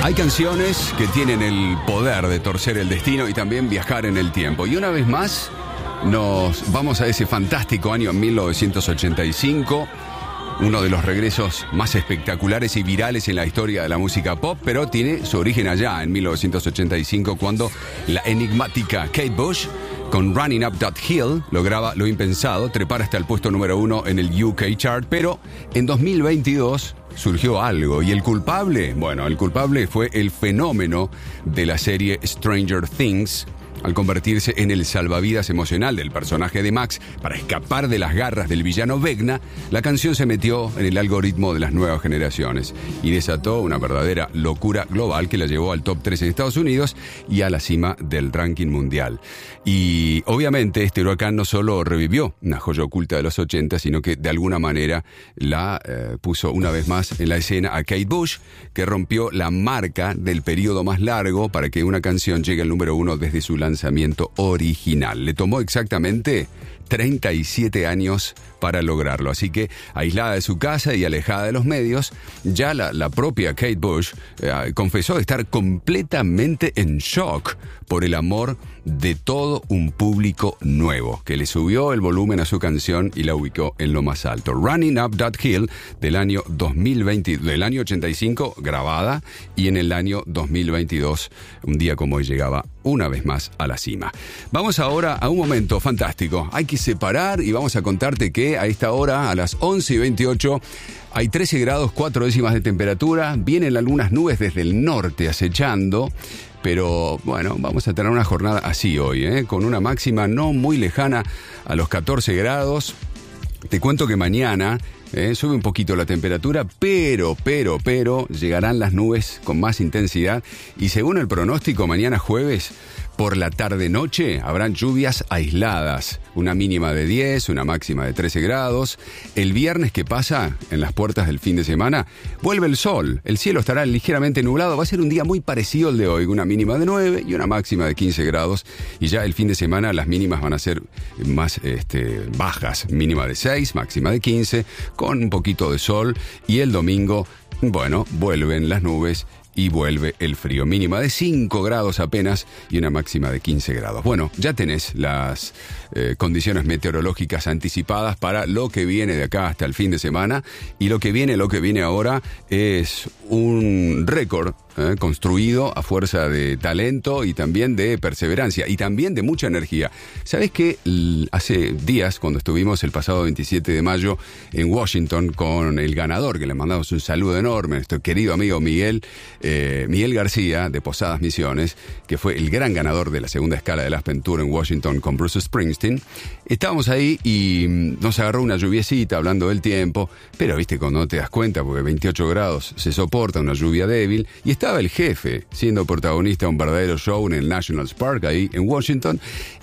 Hay canciones que tienen el poder de torcer el destino y también viajar en el tiempo. Y una vez más nos vamos a ese fantástico año 1985, uno de los regresos más espectaculares y virales en la historia de la música pop, pero tiene su origen allá en 1985, cuando la enigmática Kate Bush con Running Up That Hill lograba lo impensado, trepar hasta el puesto número 1 en el UK Chart, pero en 2022 surgió algo, y el culpable fue el fenómeno de la serie Stranger Things. Al convertirse en el salvavidas emocional del personaje de Max para escapar de las garras del villano Vecna, la canción se metió en el algoritmo de las nuevas generaciones y desató una verdadera locura global que la llevó al top 3 en Estados Unidos y a la cima del ranking mundial. Y obviamente este huracán no solo revivió una joya oculta de los 80, sino que de alguna manera la puso una vez más en la escena a Kate Bush, que rompió la marca del periodo más largo para que una canción llegue al número 1 desde su lanzamiento original. Le tomó exactamente 37 años para lograrlo. Así que, aislada de su casa y alejada de los medios, ya la propia Kate Bush confesó estar completamente en shock por el amor de todo un público nuevo, que le subió el volumen a su canción y la ubicó en lo más alto. Running Up That Hill, del año 2020, del año 85, grabada, y en el año 2022, un día como hoy, llegaba una vez más a la cima. Vamos ahora a un momento fantástico. Hay que separar y vamos a contarte que a esta hora, a las 11:28, hay 13 grados 4 décimas de temperatura. Vienen algunas nubes desde el norte acechando. Pero bueno, vamos a tener una jornada así hoy, con una máxima no muy lejana a los 14 grados. Te cuento que mañana sube un poquito la temperatura, pero llegarán las nubes con más intensidad. Y según el pronóstico, mañana jueves, por la tarde-noche, habrán lluvias aisladas. Una mínima de 10, una máxima de 13 grados. El viernes que pasa, en las puertas del fin de semana, vuelve el sol. El cielo estará ligeramente nublado. Va a ser un día muy parecido al de hoy. Una mínima de 9 y una máxima de 15 grados. Y ya el fin de semana las mínimas van a ser más bajas. Mínima de 6, máxima de 15, con un poquito de sol. Y el domingo, vuelven las nubes y vuelve el frío. Mínima de 5 grados apenas y una máxima de 15 grados. Bueno, ya tenés las condiciones meteorológicas anticipadas para lo que viene de acá hasta el fin de semana. Y lo que viene ahora es un récord construido a fuerza de talento y también de perseverancia y también de mucha energía. ¿Sabés que hace días, cuando estuvimos el pasado 27 de mayo en Washington con el ganador, que le mandamos un saludo enorme, nuestro querido amigo Miguel García de Posadas Misiones, que fue el gran ganador de la segunda escala del Aspen Tour en Washington con Bruce Springsteen? Estábamos ahí y nos agarró una lluviecita hablando del tiempo, pero viste, cuando no te das cuenta, porque 28 grados se soporta una lluvia débil, y estaba el jefe siendo protagonista de un verdadero show en el National Park ahí en Washington,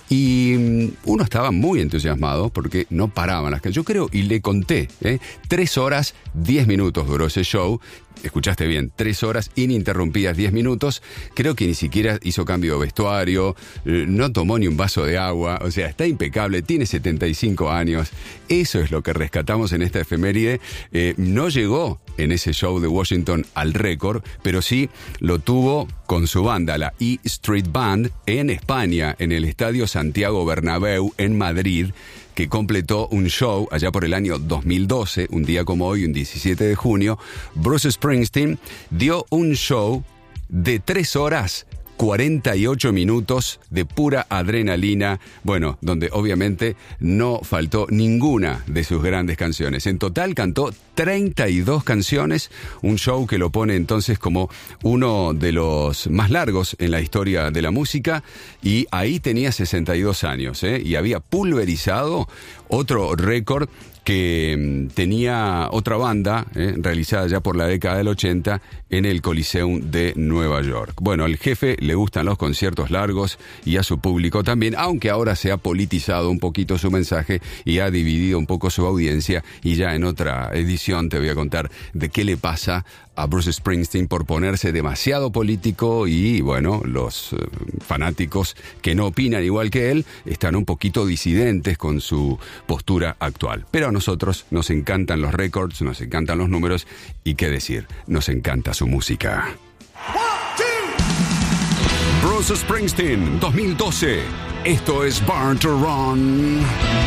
y uno estaba muy entusiasmado porque no paraban las canciones. Yo creo, y le conté, 3 horas 10 minutos duró ese show. Escuchaste bien, 3 horas ininterrumpidas, 10 minutos. Creo que ni siquiera hizo cambio de vestuario, no tomó ni un vaso de agua. O sea, está impecable, tiene 75 años. Eso es lo que rescatamos en esta efeméride. No llegó en ese show de Washington al récord, pero sí lo tuvo con su banda, la E Street Band, en España, en el Estadio Santiago Bernabéu, en Madrid, que completó un show allá por el año 2012, un día como hoy, un 17 de junio. Bruce Springsteen dio un show de 3 horas 48 minutos de pura adrenalina, donde obviamente no faltó ninguna de sus grandes canciones. En total cantó 32 canciones, un show que lo pone entonces como uno de los más largos en la historia de la música, y ahí tenía 62 años, y había pulverizado otro récord que tenía otra banda, realizada ya por la década del 80 en el Coliseum de Nueva York. Bueno, al jefe le gustan los conciertos largos y a su público también, aunque ahora se ha politizado un poquito su mensaje y ha dividido un poco su audiencia, y ya en otra edición te voy a contar de qué le pasa a Bruce Springsteen por ponerse demasiado político, y los fanáticos que no opinan igual que él están un poquito disidentes con su postura actual. Pero a nosotros nos encantan los récords, nos encantan los números, y qué decir, nos encanta su música. 1, Bruce Springsteen, 2012. Esto es Born to Run.